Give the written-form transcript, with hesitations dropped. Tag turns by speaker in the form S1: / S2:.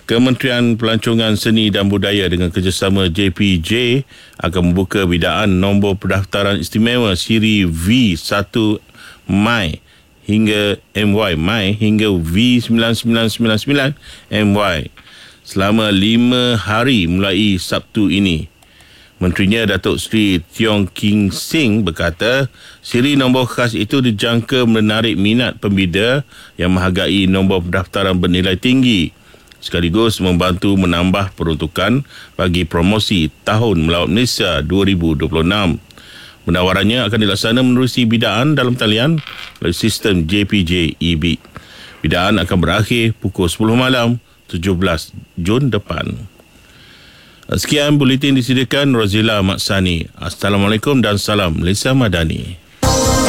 S1: Kementerian Pelancongan Seni dan Budaya dengan kerjasama JPJ akan membuka bidaan nombor pendaftaran istimewa siri V1 MY hingga MY hingga V9999 MY selama 5 hari mulai Sabtu ini. Menterinya Datuk Seri Tiong King Sing berkata, siri nombor khas itu dijangka menarik minat pembida yang menghargai nombor pendaftaran bernilai tinggi, sekaligus membantu menambah peruntukan bagi promosi Tahun Melawat Malaysia 2026. Penawarannya akan dilaksana menerusi bidaan dalam talian melalui sistem JPJ EB. Bidaan akan berakhir pukul 10 malam 17 Jun depan. Sekian buletin disediakan Rozila Maksani. Assalamualaikum dan salam Malaysia Madani.